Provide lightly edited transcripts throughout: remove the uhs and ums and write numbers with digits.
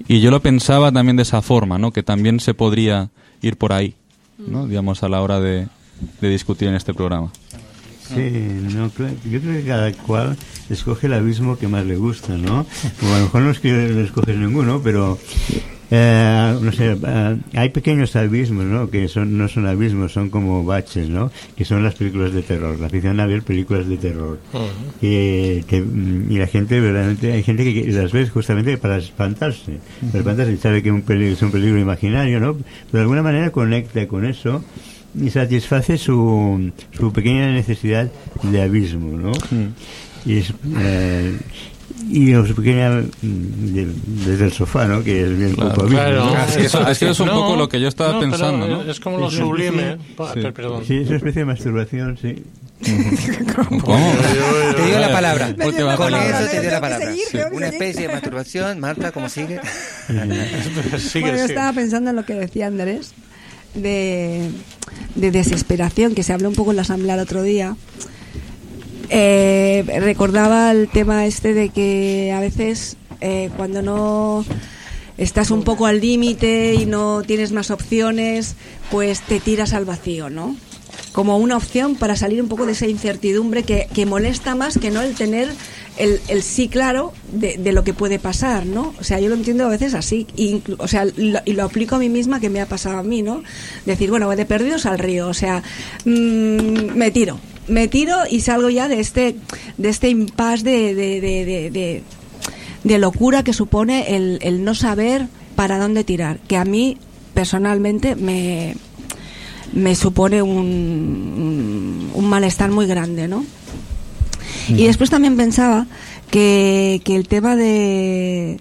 Y yo lo pensaba también de esa forma, ¿no? Que también se podría ir por ahí, ¿no? Digamos, a la hora de discutir en este programa. Sí, no, yo creo que cada cual escoge el abismo que más le gusta, ¿no? O a lo mejor no es que escoges ninguno, pero no sé, hay pequeños abismos, ¿no? Que no son abismos, son como baches, ¿no? Que son las películas de terror, la afición a ver películas de terror. Y la gente, verdaderamente, hay gente que las ve justamente para espantarse. Para espantarse, sabe que es un peligro imaginario, ¿no? Pero de alguna manera conecta con eso y satisface su pequeña necesidad de abismo, ¿no? Y su pequeña desde el sofá, ¿no? Que es bien poco abismo, claro, ¿no? Es que es un poco lo que yo estaba pensando, ¿no? Es como lo sublime. Perdón. Sí, es una especie de masturbación, sí. ¿Cómo? Te dio la palabra. Con eso te dio la palabra. Tengo que Una seguir. especie de masturbación. Marta, ¿cómo sigue? Sigue, Yo estaba pensando en lo que decía Andrés de desesperación, que se habló un poco en la asamblea el otro día. Recordaba el tema este de que a veces cuando no estás un poco al límite y no tienes más opciones, pues te tiras al vacío, ¿no? Como una opción para salir un poco de esa incertidumbre que molesta más que no el tener el sí claro de lo que puede pasar, ¿no? O sea, yo lo entiendo a veces así, y lo aplico a mí misma, que me ha pasado a mí, ¿no? Decir, bueno, de perdidos al río, o sea, me tiro y salgo ya de este impasse de locura que supone el no saber para dónde tirar, que a mí personalmente me supone un malestar muy grande, ¿no? Y después también pensaba que el tema de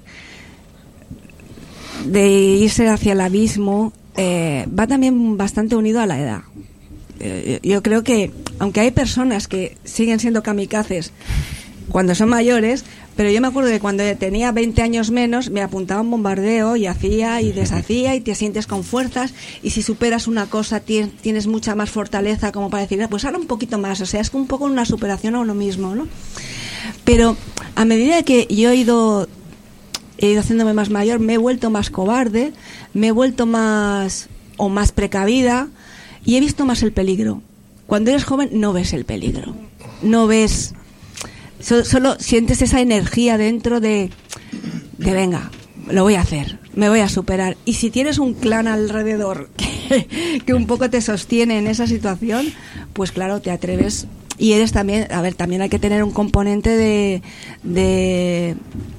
irse hacia el abismo va también bastante unido a la edad. Yo creo que, aunque hay personas que siguen siendo kamikazes cuando son mayores, pero yo me acuerdo que cuando tenía 20 años menos me apuntaba a un bombardeo y hacía y deshacía y te sientes con fuerzas, y si superas una cosa tienes mucha más fortaleza como para decir, pues ahora un poquito más, o sea, es un poco una superación a uno mismo, ¿no? Pero a medida que yo he ido haciéndome más mayor, me he vuelto más cobarde, me he vuelto más precavida y he visto más el peligro. Cuando eres joven no ves el peligro, no ves... Solo sientes esa energía dentro de venga, lo voy a hacer, me voy a superar. Y si tienes un clan alrededor que un poco te sostiene en esa situación, pues claro, te atreves. Y eres también, también hay que tener un componente de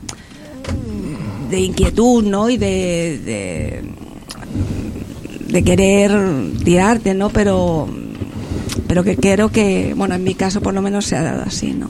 inquietud, ¿no? Y de querer tirarte, ¿no? Pero que creo que, bueno, en mi caso por lo menos se ha dado así, ¿no?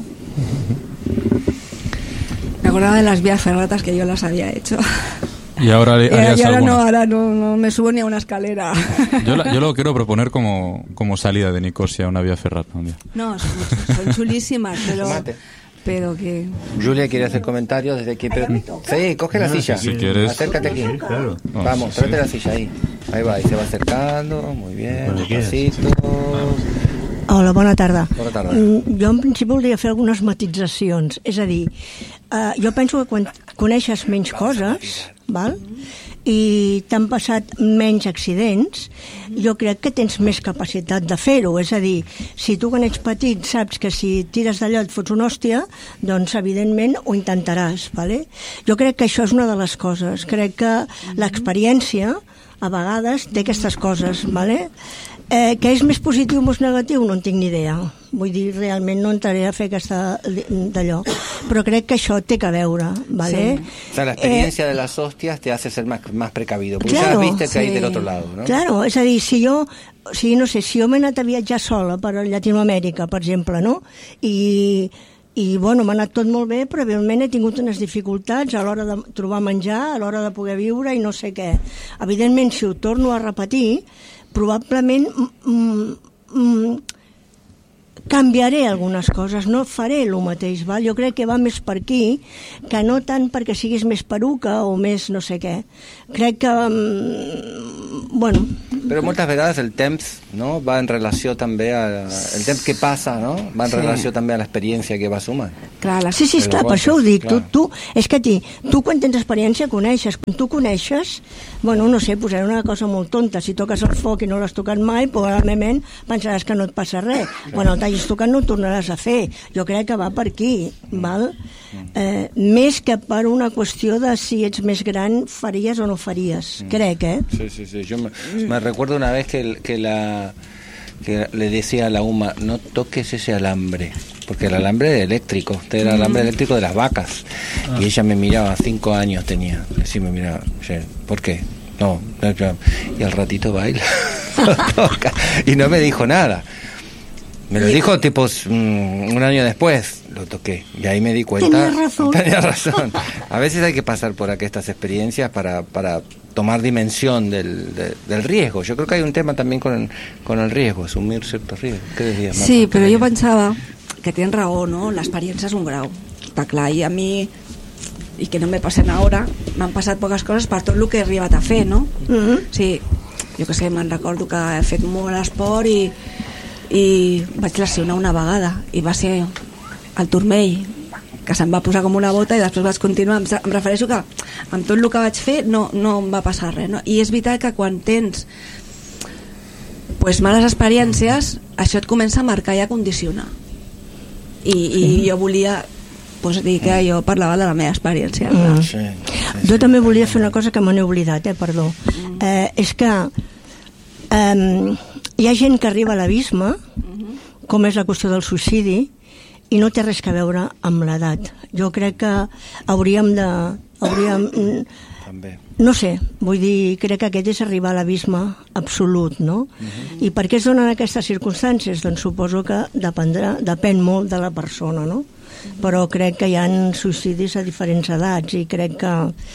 Me acordaba de las vías ferratas, que yo las había hecho. Y ahora ahora no me subo ni a una escalera. Yo lo quiero proponer como salida de Nicosia, una vía ferrata un día. No, son chulísimas, pero que... Julia quiere hacer comentarios desde aquí. Sí, coge la silla. Si quieres. Acércate aquí. Sí, claro. Vamos, tráete la silla ahí. Ahí va, y se va acercando. Muy bien, despacito. Hola, bona tarda. Bona tarda. Jo en principi voldria fer algunes matitzacions. És a dir, jo penso que quan coneixes menys coses, val? I t'han passat menys accidents, jo crec que tens més capacitat de fer-ho. És a dir, si tu quan ets petit saps que si tires d'allò et fots una hòstia, doncs evidentment ho intentaràs, vale? Jo crec que això és una de les coses. Crec que l'experiència a vegades té aquestes coses, vale? Que és més positiu o més negatiu no en tinc ni idea, vull dir, realment no entraré a fer aquesta d'allò, però crec que això té que veure, ¿vale? Sí. O sea, la experiencia de las hostias te hace ser más precavido, porque claro, ya viste que hay del otro lado, ¿no? Claro, és a dir, si jo m'he anat a viatjar sola per Llatinoamèrica, per exemple, no? I bueno, m'ha anat tot molt bé, però evidentment he tingut unes dificultats a l'hora de trobar menjar, a l'hora de poder viure i no sé què. Evidentment, si ho torno a repetir, probablement canviaré algunes coses, no faré el mateix, val? Jo crec que va més per aquí, que no tant perquè siguis més peruca o més no sé què. Crec que, bueno, Però moltes vegades el temps, no, va en relació també el temps que passa, no, va en relació també a l'experiència que va sumant. Clar, Sí, esclar, per això ho dic. És que tu quan tens experiència coneixes. Quan tu coneixes, bueno, no sé, posaré una cosa molt tonta. Si toques el foc i no l'has tocat mai, probablement pensaràs que no et passa res. Quan el t'hagis tocat no ho tornaràs a fer. Jo crec que va per aquí, val? Més que per una qüestió de si ets més gran faries o no faries, crec, Sí. Yo me recuerdo una vez que le decía a la UMA, no toques ese alambre, porque el alambre eléctrico, era el alambre eléctrico de las vacas. Y ella me miraba, 5 años tenía, así me miraba, ¿por qué? No, y al ratito baila, toca, y no me dijo nada. Me lo dijo tipo un año después, lo toqué, y ahí me di cuenta. Tenía razón. A veces hay que pasar por estas experiencias para tomar dimensión del riesgo. Yo creo que hay un tema también con el riesgo, asumir ciertos riesgos. ¿Qué decías, Marta? Sí, però jo pensava que tens raó, no? L'experiència és un grau. Està clar, i a mi, i que no me passen ara, m'han passat poques coses per tot el que he arribat a fer, no? Sí, jo que sé, me'n recordo que he fet molt esport i vaig lesionar una vegada i va ser el turmell, que se'm va posar com una bota i després vaig continuar. Em refereixo que amb tot el que vaig fer no em va passar res, no? I és veritat que quan tens males experiències, això et comença a marcar i a condicionar, i jo volia dir que jo parlava de la meva experiència. Jo també volia fer una cosa que me n'he oblidat, perdó. És que hi ha gent que arriba a l'abisme, com és la qüestió del suïcidi, i no té res a veure amb l'edat. Jo crec que hauríem no sé, vull dir, crec que aquest és arribar a l'abisme absolut, no? I per què es donen aquestes circumstàncies? Doncs suposo que depèn molt de la persona, no? Però crec que hi ha suïcidis a diferents edats i crec que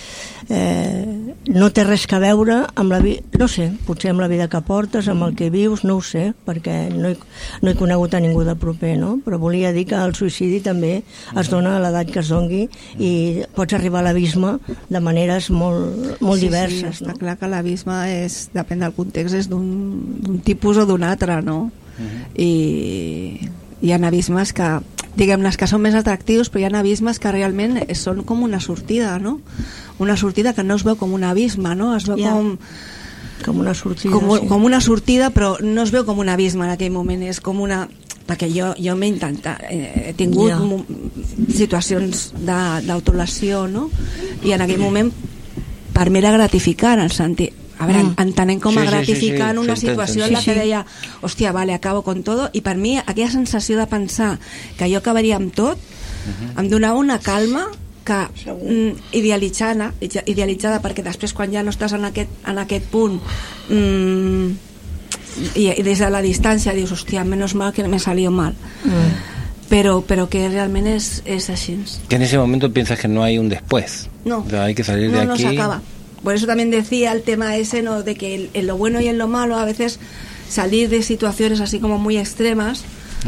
no té res a veure amb la vida, no sé, potser amb la vida que portes, amb el que vius, no ho sé, perquè no he conegut a ningú de proper, no? Però volia dir que el suïcidi també es dona a l'edat que es doni i pots arribar a l'abisme de maneres molt diverses. Sí, està clar que l'abisme depèn del context, és d'un tipus o d'un altre, no? I hi ha abismes que, diguem-ne, que són més atractius, però hi ha abismes que realment són com una sortida, no? Una sortida que no es veu com un abisme, no? Es veu com una sortida, com una sortida, però no es veu com un abisme en aquell moment, és com una... Perquè jo m'he intentat, he tingut situacions d'autolació, no? I en aquell moment per mi era gratificant, el sentit, a veure, entenent com a gratificant una situació en la que deia, hòstia, vale, acabo con todo, i per mi aquella sensació de pensar que jo acabaria amb tot em donava una calma que idealitzada, perquè després quan ja no estàs en aquest punt i des de la distància dius, hòstia, menos mal que me salió mal, pero que realment és així. Que en ese momento piensas que no hay un después. No, hay que salir de aquí. No se acaba. Por eso también decía el tema ese, ¿no? De que en lo bueno y en lo malo a veces salir de situaciones así como muy extremas,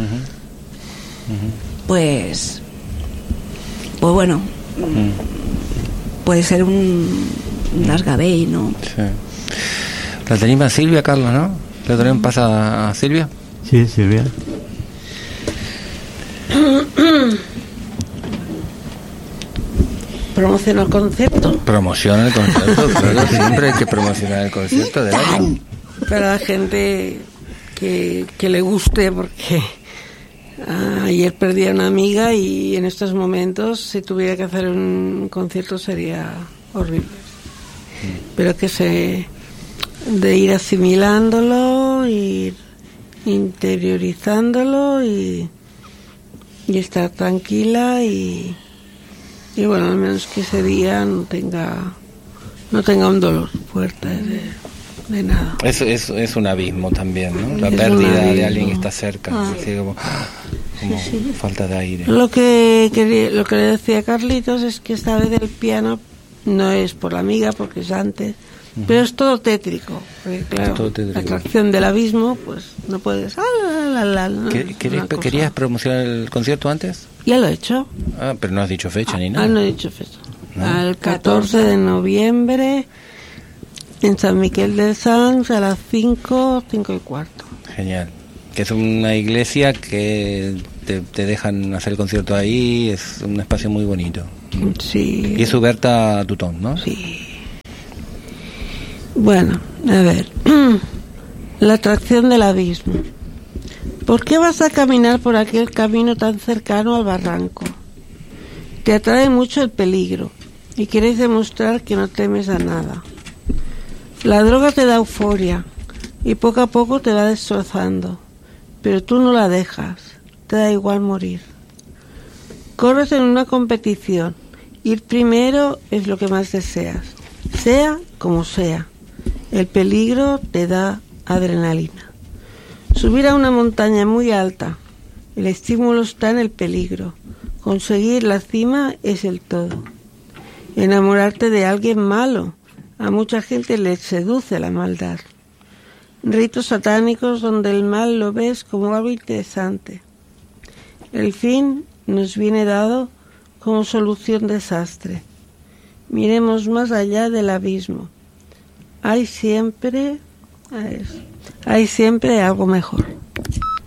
pues bueno, puede ser un desgavell, ¿no? Sí. La tenim a Sílvia, Carlos, ¿no? ¿Le donem pas a Sílvia? Sí, Sílvia. Promociona el concepto. Promociona el concepto, claro, siempre hay que promocionar el concepto de algo. Para la gente que le guste, porque ayer perdí a una amiga y en estos momentos si tuviera que hacer un concierto sería horrible. Pero de ir asimilándolo, ir interiorizándolo y estar tranquila y bueno, al menos que ese día no tenga un dolor fuerte de nada. Es un abismo también, ¿no? La pérdida de alguien que está cerca, así como falta de aire. Lo que le decía a Carlitos es que esta vez el piano no es por la amiga, porque es antes, pero es todo tétrico, porque claro, la atracción del abismo, pues no puedes... ¿Querías promocionar el concierto antes? Ya lo he hecho. Pero no has dicho fecha ni nada. No he dicho fecha. ¿No? Al 14 de noviembre en San Miquel del Sans a las 5:15. Genial. Que es una iglesia que te dejan hacer el concierto ahí, es un espacio muy bonito. Sí. Y es Huberta Tutón, ¿no? Sí. Bueno, a ver. La atracción del abismo. ¿Por qué vas a caminar por aquel camino tan cercano al barranco? Te atrae mucho el peligro y quieres demostrar que no temes a nada. La droga te da euforia y poco a poco te va destrozando, pero tú no la dejas, te da igual morir. Corres en una competición, ir primero es lo que más deseas, sea como sea. El peligro te da adrenalina. Subir a una montaña muy alta, el estímulo está en el peligro. Conseguir la cima es el todo. Enamorarte de alguien malo, a mucha gente le seduce la maldad. Ritos satánicos donde el mal lo ves como algo interesante. El fin nos viene dado como solución desastre. Miremos más allá del abismo. Hay siempre algo mejor.